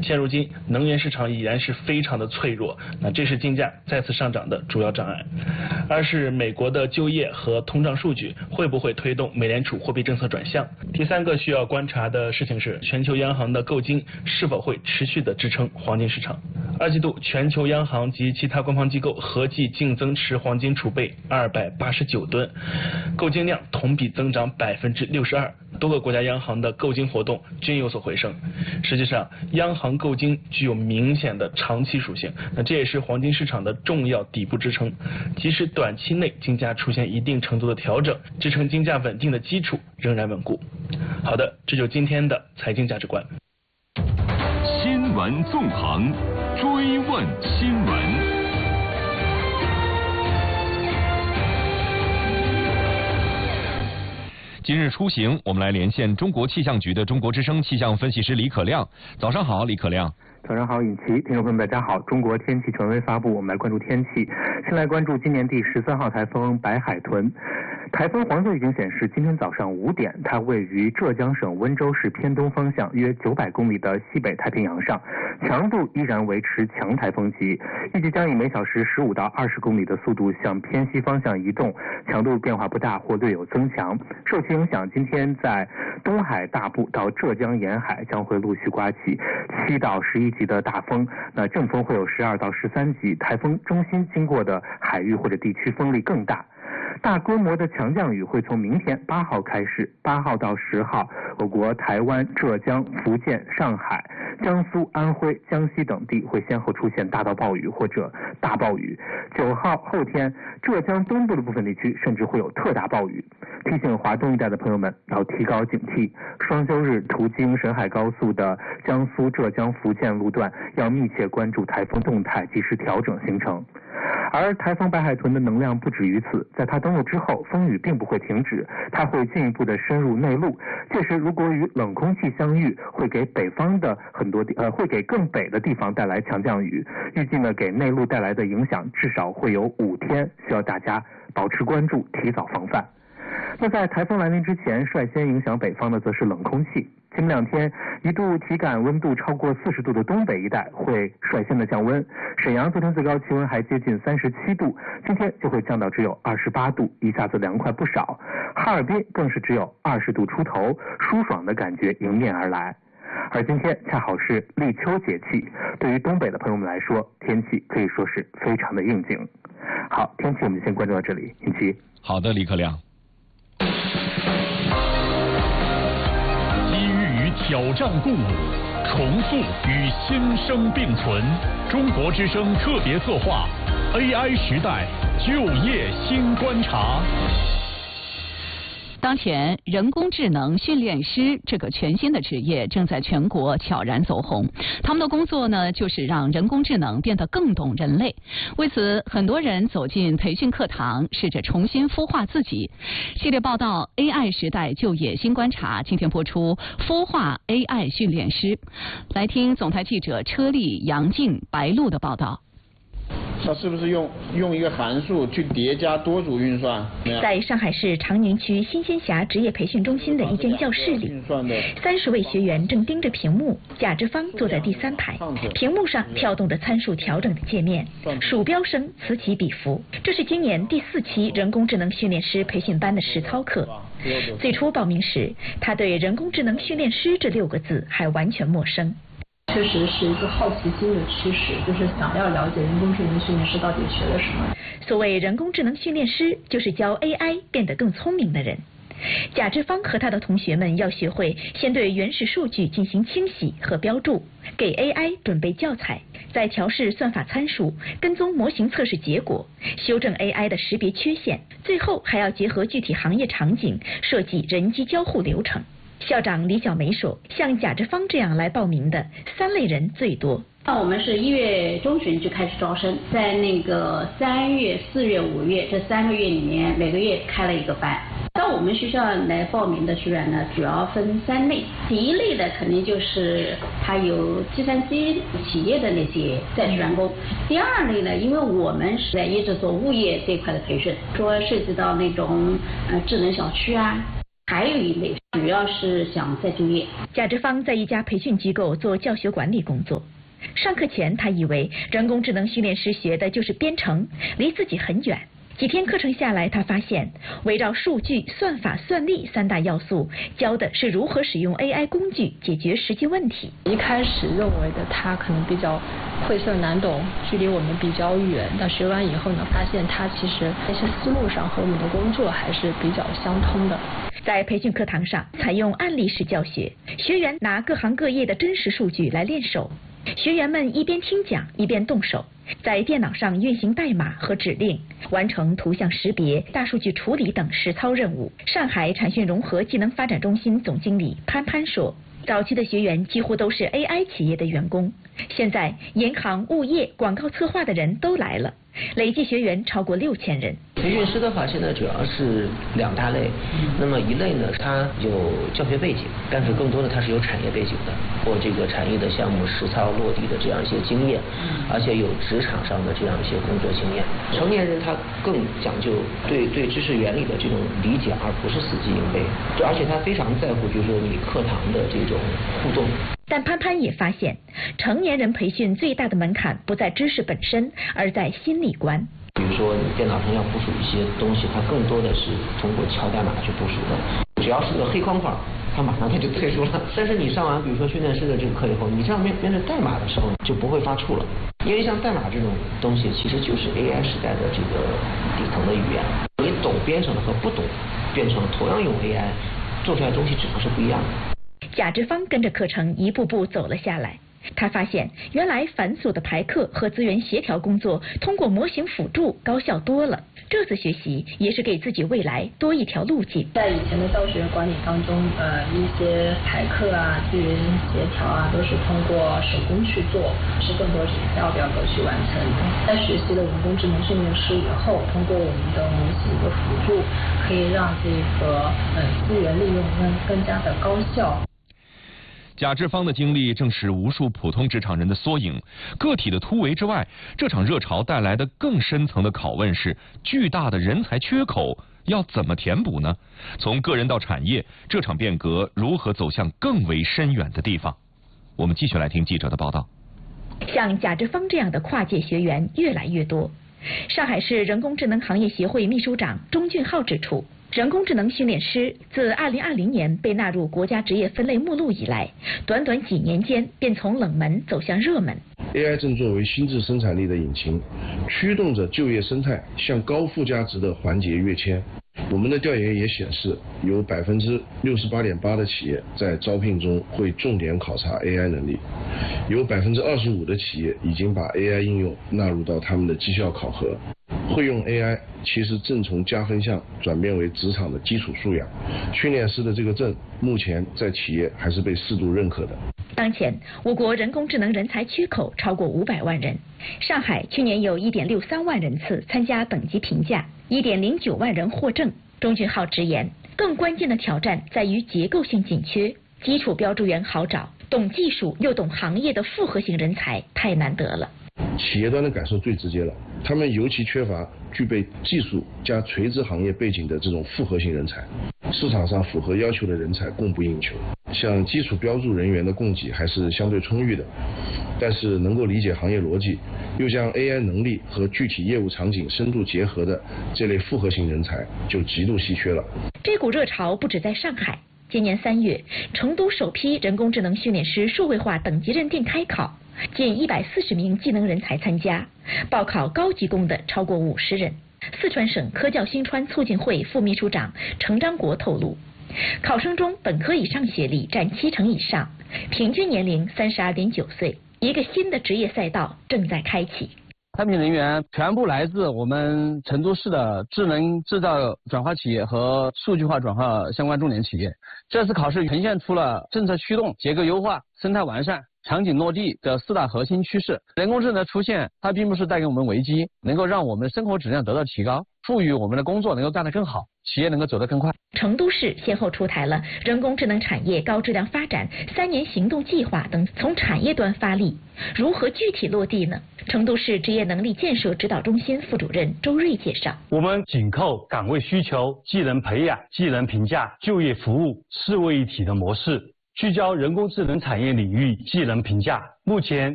现如今能源市场已然是非常的脆弱，那这是金价再次上涨的主要障碍。二是美国的就业和通胀数据会不会推动美联储货币政策转向？第三个需要观察的事情是全球央行的购金是否会持续的支撑黄金市场。二季度全球央行及其他官方机构合计净增持黄金储备289吨，购金量同比增长62%，多个国家央行的购金活动均有所回升。实际上，央行购金具有明显的长期属性，那这也是黄金市场的重要底部支撑。即使短期内金价出现一定程度的调整，支撑金价稳定的基础仍然稳固。好的，这就是今天的财经价值观。 新闻纵横，追问新闻。今日出行，我们来连线中国气象局的中国之声气象分析师李可亮。早上好，李可亮。 早上好，尹奇，听众朋友们，大家好。中国天气权威发布，我们来关注天气。先来关注今年第13号台风白海豚。台风黄色预警显示，今天早上5点，它位于浙江省温州市偏东方向约900公里的西北太平洋上，强度依然维持强台风级，预计将以每小时15到20公里的速度向偏西方向移动，强度变化不大或略有增强。受其影响，今天在东海大部到浙江沿海将会陆续刮起7到11级的大风，那阵风会有12到13级，台风中心经过的海域或者地区风力更大。大规模的强降雨会从明天8号开始，8号到10号，我国台湾、浙江、福建、上海、江苏、安徽、江西等地会先后出现大到暴雨或者大暴雨。9号后天，浙江东部的部分地区甚至会有特大暴雨。提醒华东一带的朋友们要提高警惕，双休日途经沈海高速的江苏、浙江、福建路段要密切关注台风动态，及时调整行程。而台风白海豚的能量不止于此，在它登陆之后，风雨并不会停止，它会进一步的深入内陆。届时如果与冷空气相遇，会给北方的会给更北的地方带来强降雨。预计呢，给内陆带来的影响至少会有5天，需要大家保持关注，提早防范。那在台风来临之前，率先影响北方的则是冷空气。今2天一度体感温度超过40度的东北一带会率先的降温，沈阳昨天最高气温还接近37度，今天就会降到只有28度，一下子凉快不少。哈尔滨更是只有20度出头，舒爽的感觉迎面而来。而今天恰好是立秋节气，对于东北的朋友们来说，天气可以说是非常的应景。好，天气我们先关注到这里，尹奇。 好的，李可亮。挑战共舞，重塑与新生并存。中国之声特别策划 AI 时代就业新观察。 当前，人工智能训练师这个全新的职业正在全国悄然走红。他们的工作呢，就是让人工智能变得更懂人类。为此，很多人走进培训课堂，试着重新孵化自己。系列报道 AI 时代就业新观察今天播出，孵化 AI 训练师。来听总台记者车丽、杨静、白露的报道。 它是不是用一个函数去叠加多组运算？ 在上海市长宁区新仙峡职业培训中心的一间教室里，30位学员正盯着屏幕，贾志芳坐在第3排，屏幕上跳动着参数调整的界面，鼠标声此起彼伏。这是今年第4期人工智能训练师培训班的实操课。最初报名时，他对人工智能训练师这6个字还完全陌生。 确实是一个好奇心的驱使，就是想要了解人工智能训练师到底学了什么。 所谓人工智能训练师，就是教 AI 变得更聪明的人。贾志芳和他的同学们要学会先对原始数据进行清洗和标注，给 AI 准备教材，再调试算法参数，跟踪模型测试结果，修正 AI 的识别缺陷，最后还要结合具体行业场景，设计人机交互流程。校长李小梅说，像贾志芳这样来报名的3类人最多。 那我们是1月中旬就开始招生，在那个3月、4月、5月这3个月里面，每个月开了一个班。到我们学校来报名的学员呢，主要分3类。第一类的肯定就是他有计算机企业的那些在职员工。第2类呢，因为我们是一直做物业这块的培训，说涉及到那种智能小区啊。 还有一类主要是想再就业。 贾志芳在一家培训机构做教学管理工作。上课前，他以为人工智能训练师学的就是编程，离自己很远。几天课程下来，他发现围绕数据、算法、算力3大要素，教的是如何使用 AI 工具解决实际问题。 一开始认为的他可能比较晦涩难懂，距离我们比较远，但学完以后呢，发现他其实一些思路上和我们的工作还是比较相通的。 在培训课堂上，采用案例式教学，学员拿各行各业的真实数据来练手。学员们一边听讲一边动手，在电脑上运行代码和指令，完成图像识别、大数据处理等实操任务。上海产讯融合技能发展中心总经理潘潘说，早期的学员几乎都是 AI 企业的员工，现在银行、物业、广告策划的人都来了，累计学员超过6000人。 培训师的话，现在主要是2大类。那么一类呢，它有教学背景，但是更多的它是有产业背景的，或这个产业的项目实操落地的这样一些经验，而且有职场上的这样一些工作经验。成年人他更讲究对知识原理的这种理解，而不是死记硬背，而且他非常在乎就是说你课堂的这种互动。 但潘潘也发现，成年人培训最大的门槛不在知识本身，而在心理关。 比如说你电脑上要部署一些东西，它更多的是通过敲代码去部署的。只要是个黑框框，它马上它就退出了。但是你上完比如说训练师的这个课以后，你这样面对代码的时候就不会发怵了，因为像代码这种东西其实就是 AI 时代的这个底层的语言。你懂编程和不懂编程，同样用 AI 做出来的东西只能是不一样的。 贾志芳跟着课程一步步走了下来。他发现，原来繁琐的排课和资源协调工作通过模型辅助高效多了。这次学习也是给自己未来多一条路径。 在以前的教学管理当中，一些排课啊、资源协调啊，都是通过手工去做，是更多是Excel表格去完成。在学习了人工智能训练师以后，通过我们的模型的辅助，可以让这个资源利用更加的高效。 贾志芳的经历正是无数普通职场人的缩影。个体的突围之外，这场热潮带来的更深层的拷问是：巨大的人才缺口要怎么填补呢？从个人到产业，这场变革如何走向更为深远的地方？我们继续来听记者的报道。 像贾志芳这样的跨界学员越来越多。上海市人工智能行业协会秘书长钟俊浩指出，人工智能训练师自2020年被纳入国家职业分类目录以来，短短几年间便从冷门走向热门。 AI 正作为新质生产力的引擎，驱动着就业生态向高附加值的环节跃迁。我们的调研也显示，有68.8%的企业在招聘中会重点考察 AI 能力，有25%的企业已经把 AI 应用纳入到他们的绩效考核。会用 AI 其实正从加分项转变为职场的基础素养。训练师的这个证目前在企业还是被适度认可的。 当前，我国人工智能人才缺口超过500万人。上海去年有1.63万人次参加等级评价，1.09万人获证。钟俊浩直言，更关键的挑战在于结构性紧缺，基础标注员好找，懂技术又懂行业的复合型人才太难得了。 企业端的感受最直接了，他们尤其缺乏具备技术加垂直行业背景的这种复合型人才。市场上符合要求的人才供不应求，像基础标注人员的供给还是相对充裕的，但是能够理解行业逻辑，又将 AI 能力和具体业务场景深度结合的这类复合型人才就极度稀缺了。 这股热潮不止在上海。今年3月，成都首批人工智能训练师数位化等级认定开考，近140名技能人才参加，报考高级工的超过50人。四川省科教新川促进会副秘书长程章国透露，考生中本科以上学历占70%以上，平均年龄32.9岁，一个新的职业赛道正在开启。 产品人员全部来自我们成都市的智能制造转化企业和数据化转化相关重点企业。这次考试呈现出了政策驱动、结构优化、生态完善、场景落地的4大核心趋势。人工智能的出现，它并不是带给我们危机，能够让我们的生活质量得到提高，赋予我们的工作能够干得更好，企业能够走得更快。 成都市先后出台了人工智能产业高质量发展3年行动计划等，从产业端发力，如何具体落地呢？ 成都市职业能力建设指导中心副主任周瑞介绍， 我们紧扣岗位需求、技能培养、技能评价、就业服务四位一体的模式，聚焦人工智能产业领域技能评价。目前